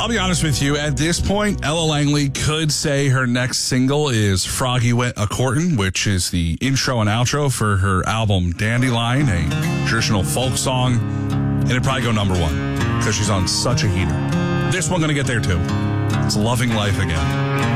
I'll be honest with you. At this point, Ella Langley could say her next single is Froggy Went a Courtin', which is the intro and outro for her album Dandelion, a traditional folk song. And it'd probably go #1 because she's on such a heater. This one going to get there too. It's Loving Life Again.